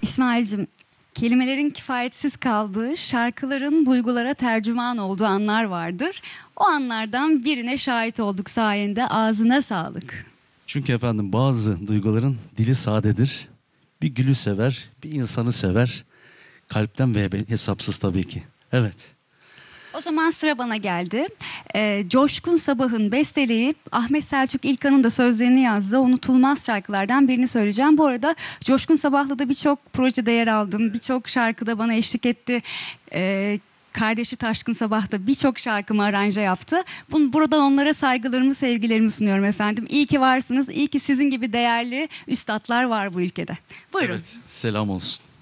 İsmail'cim, kelimelerin kifayetsiz kaldığı, şarkıların duygulara tercüman olduğu anlar vardır. O anlardan birine şahit olduk sayende. Ağzına sağlık. Çünkü efendim bazı duyguların dili sadedir. Bir gülü sever, bir insanı sever. Kalpten ve hesapsız tabii ki. Evet. O zaman sıra bana geldi. Coşkun Sabah'ın besteleyip Ahmet Selçuk İlkan'ın da sözlerini yazdığı unutulmaz şarkılardan birini söyleyeceğim. Bu arada Coşkun Sabah'la da birçok projede yer aldım. Birçok şarkıda bana eşlik etti. Kardeşi Taşkın Sabah da birçok şarkımı aranje yaptı. Buradan onlara saygılarımı, sevgilerimi sunuyorum efendim. İyi ki varsınız. İyi ki sizin gibi değerli üstatlar var bu ülkede. Buyurun. Evet, selam olsun.